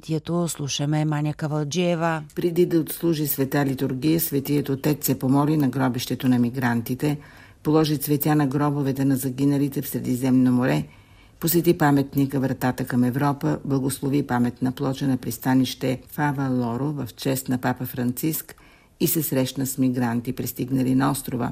събитието слушаме Маня Кавалджиева. Преди да отслужи света литургия, Светият Отец се помоли на гробището на мигрантите, положи цветя на гробовете на загиналите в Средиземно море, посети паметника Вратата към Европа, благослови паметна плоча на пристанище Фава Лоро в чест на папа Франциск и се срещна с мигранти, пристигнали на острова.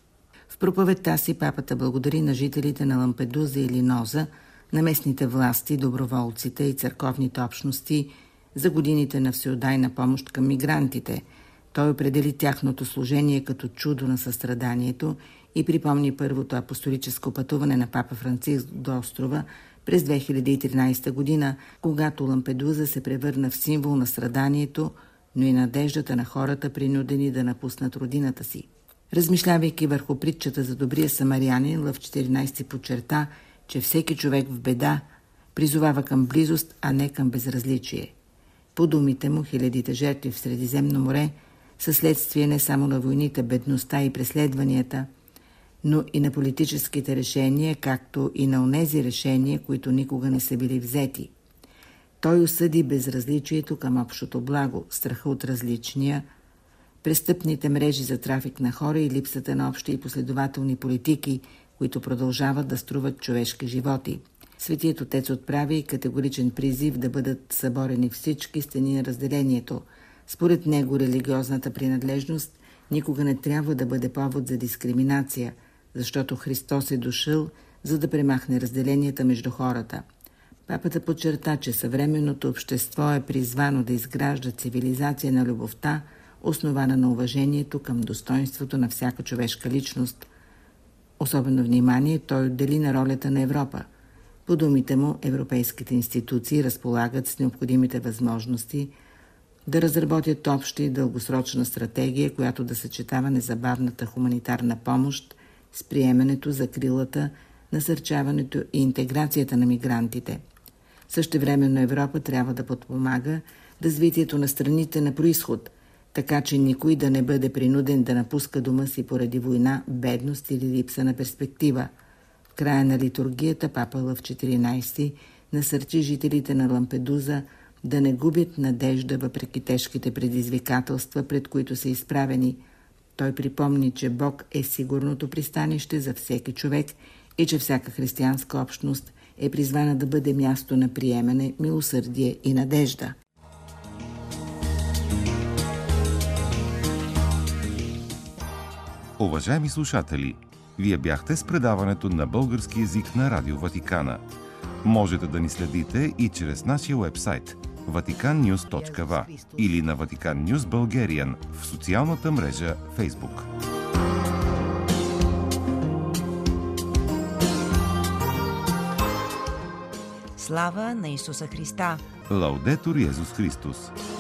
В проповедта си папата благодари на жителите на Лампедуза и Линоза, на местните власти, доброволците и църковните общности за годините на всеотдайна помощ към мигрантите. Той определи тяхното служение като чудо на състраданието и припомни първото апостолическо пътуване на папа Франциск до острова през 2013 година, когато Лампедуза се превърна в символ на страданието, но и надеждата на хората, принудени да напуснат родината си. Размишлявайки върху притчата за добрия самарянин, Лъв 14 подчерта, че всеки човек в беда призовава към близост, а не към безразличие. По думите му, хилядите жертви в Средиземно море са следствие не само на войните, бедността и преследванията, но и на политическите решения, както и на онези решения, които никога не са били взети. Той осъди безразличието към общото благо, страха от различния, престъпните мрежи за трафик на хора и липсата на общи и последователни политики, които продължават да струват човешки животи. Светият Отец отправи и категоричен призив да бъдат съборени всички стени на разделението. Според него религиозната принадлежност никога не трябва да бъде повод за дискриминация, защото Христос е дошъл, за да премахне разделенията между хората. Папата подчерта, че съвременното общество е призвано да изгражда цивилизация на любовта, основана на уважението към достоинството на всяка човешка личност. Особено внимание той отдели на ролята на Европа. По думите му, европейските институции разполагат с необходимите възможности да разработят обща и дългосрочна стратегия, която да съчетава незабавната хуманитарна помощ с приемането, закрилата, насърчаването и интеграцията на мигрантите. Същевременно Европа трябва да подпомага развитието на страните на произход, така че никой да не бъде принуден да напуска дома си поради война, бедност или липса на перспектива. В края на литургията папа Лъв 14 насърчи жителите на Лампедуза да не губят надежда въпреки тежките предизвикателства, пред които са изправени. Той припомни, че Бог е сигурното пристанище за всеки човек и че всяка християнска общност е призвана да бъде място на приемане, милосърдие и надежда. Уважаеми слушатели, вие бяхте с предаването на български език на Радио Ватикана. Можете да ни следите и чрез нашия уебсайт vaticannews.va или на Vatican News Bulgarian в социалната мрежа Facebook. Слава на Исуса Христа! Лаудетур Йезус Христос!